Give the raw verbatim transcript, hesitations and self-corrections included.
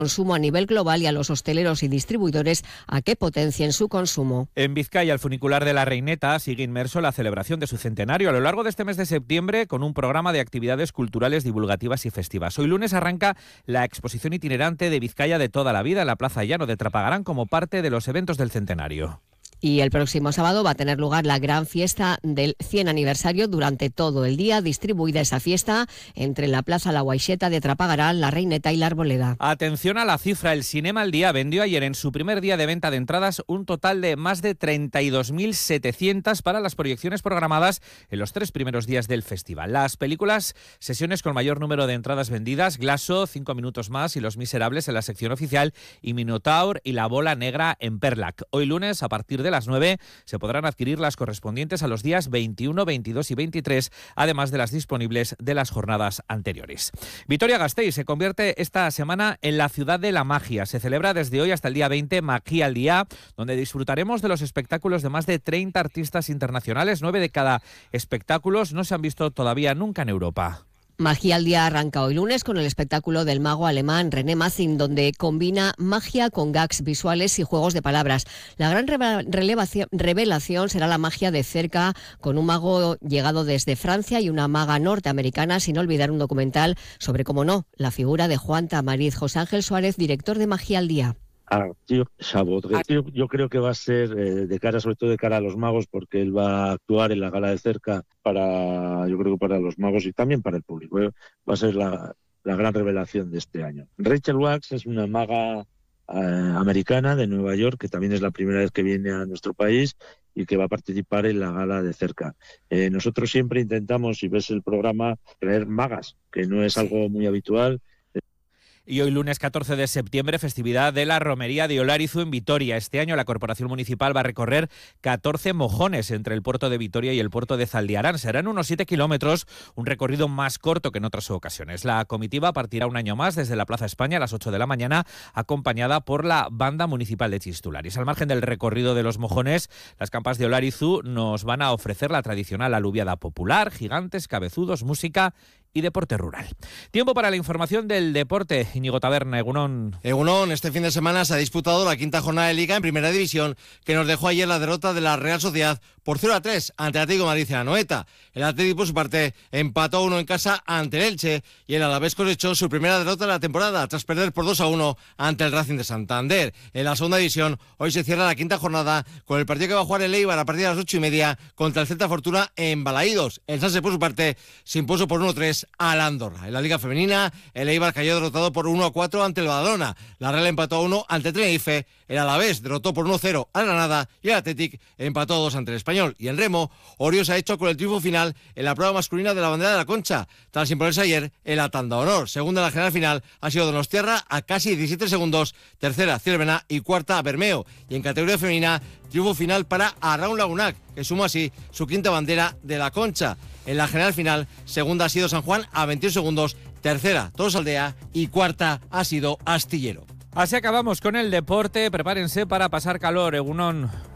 consumo a nivel global y a los hosteleros y distribuidores a que potencien su consumo. En Vizcaya, el funicular de la Reineta sigue inmerso en la celebración de su centenario a lo largo de este mes de septiembre con un programa de actividades culturales, divulgativas y festivas. Hoy lunes arranca la exposición itinerante de Vizcaya de toda la vida en la Plaza Llano de Trapagarán como parte de los eventos del centenario. Y el próximo sábado va a tener lugar la gran fiesta del cien aniversario durante todo el día, distribuida esa fiesta entre la Plaza La Guaixeta de Trapagarán, la Reineta y la Arboleda. Atención a la cifra, el Cinema al Día vendió ayer en su primer día de venta de entradas un total de más de treinta y dos mil setecientas para las proyecciones programadas en los tres primeros días del festival. Las películas, sesiones con mayor número de entradas vendidas, Glasso, Cinco minutos más y Los Miserables en la sección oficial y Minotaur y La Bola Negra en Perlac. Hoy lunes, a partir de las nueve, se podrán adquirir las correspondientes a los días veintiuno, veintidós y veintitrés, además de las disponibles de las jornadas anteriores. Vitoria-Gasteiz se convierte esta semana en la ciudad de la magia. Se celebra desde hoy hasta el día veinte Magia al Día, donde disfrutaremos de los espectáculos de más de treinta artistas internacionales. Nueve de cada espectáculos no se han visto todavía nunca en Europa. Magia al Día arranca hoy lunes con el espectáculo del mago alemán René Mazin, donde combina magia con gags visuales y juegos de palabras. La gran revelación será la magia de cerca, con un mago llegado desde Francia y una maga norteamericana, sin olvidar un documental sobre, cómo no, la figura de Juan Tamariz. José Ángel Suárez, director de Magia al Día. Arthur Chabot. Yo creo que va a ser eh, de cara, sobre todo de cara a los magos, porque él va a actuar en la gala de cerca para, yo creo que para los magos y también para el público. ¿eh? Va a ser la, la gran revelación de este año. Rachel Weisz es una maga eh, americana de Nueva York, que también es la primera vez que viene a nuestro país y que va a participar en la gala de cerca. Eh, nosotros siempre intentamos, si ves el programa, traer magas, que no es algo muy habitual. Y hoy lunes catorce de septiembre, festividad de la Romería de Olarizu en Vitoria. Este año la Corporación Municipal va a recorrer catorce mojones entre el puerto de Vitoria y el puerto de Zaldiarán. Serán unos siete kilómetros, un recorrido más corto que en otras ocasiones. La comitiva partirá un año más desde la Plaza España a las ocho de la mañana, acompañada por la Banda Municipal de Chistularis. Al margen del recorrido de los mojones, las campas de Olarizu nos van a ofrecer la tradicional alubiada popular, gigantes, cabezudos, música y deporte rural. Tiempo para la información del deporte. Íñigo Taberna, Egunon. Egunon, este fin de semana se ha disputado la quinta jornada de Liga en Primera División, que nos dejó ayer la derrota de la Real Sociedad por cero a tres ante el Atlético de Madrid en Anoeta. El Atlético, por su parte, empató a uno en casa ante el Elche y el Alavés cosechó su primera derrota de la temporada tras perder por dos a uno ante el Racing de Santander. En la segunda división, hoy se cierra la quinta jornada con el partido que va a jugar el Eibar a partir de las ocho y media contra el Celta Fortuna en Balaídos. El Sanse, por su parte, se impuso por uno a tres al Andorra. En la Liga Femenina, el Eibar cayó derrotado por uno a cuatro ante el Badalona. La Real empató a uno ante Tenerife. El Alavés derrotó por uno a cero al Granada y el Athletic empató a dos ante el Español. Y en remo, Orio se ha hecho con el triunfo final en la prueba masculina de la bandera de la Concha, tras imponerse ayer en la tanda honor. Segunda en la general final ha sido Donostiarra a casi diecisiete segundos, tercera Ciervena y cuarta Bermeo. Y en categoría femenina, triunfo final para Arraun Lagunac, que suma así su quinta bandera de la Concha. En la general final, segunda ha sido San Juan a veintiún segundos, tercera Tolosaldea y cuarta ha sido Astillero. Así acabamos con el deporte. Prepárense para pasar calor, Egunon.